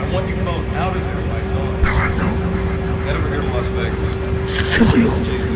I want you both out of there, my son. Head over here to Las Vegas. Kill you.